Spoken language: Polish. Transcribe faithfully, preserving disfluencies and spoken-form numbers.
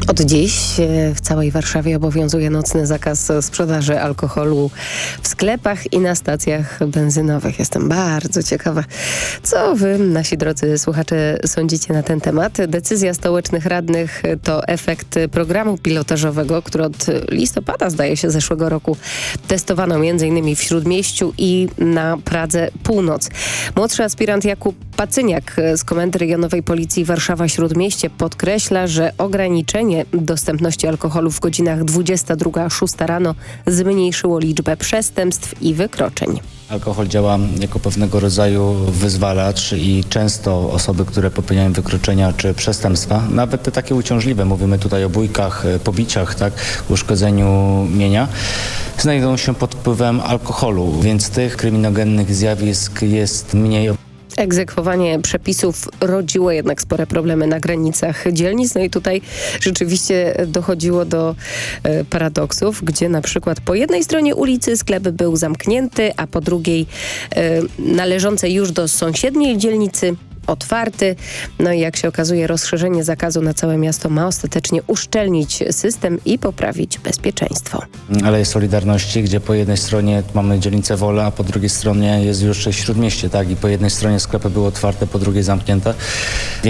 Od dziś e, w całej Warszawie obowiązuje nocny zakaz sprzedaży alkoholu w sklepach i na stacjach benzynowych. Jestem bardzo ciekawa, co wy, nasi drodzy słuchacze, sądzicie na ten temat. Decyzja stołecznych radnych to efekt programu pilotażowego, który od listopada, zdaje się, zeszłego roku testowano m.in. w Śródmieściu i na Pradze Północ. Młodszy aspirant Jakub Pacyniak z Komendy Rejonowej Policji Warszawa-Śródmieście podkreśla, że ograniczenie dostępności alkoholu w godzinach dwudziesta druga szósta rano zmniejszyło liczbę przestępstw i wykroczeń. Alkohol działa jako pewnego rodzaju wyzwalacz i często osoby, które popełniają wykroczenia czy przestępstwa, nawet te takie uciążliwe, mówimy tutaj o bójkach, pobiciach, tak, uszkodzeniu mienia, znajdują się pod wpływem alkoholu, więc tych kryminogennych zjawisk jest mniej. Egzekwowanie przepisów rodziło jednak spore problemy na granicach dzielnic. No i tutaj rzeczywiście dochodziło do e, paradoksów, gdzie na przykład po jednej stronie ulicy sklep był zamknięty, a po drugiej e, należącej już do sąsiedniej dzielnicy otwarty. No i jak się okazuje, rozszerzenie zakazu na całe miasto ma ostatecznie uszczelnić system i poprawić bezpieczeństwo. Aleje Solidarności, gdzie po jednej stronie mamy dzielnicę Wola, a po drugiej stronie jest już Śródmieście, tak? I po jednej stronie sklepy były otwarte, po drugiej zamknięte.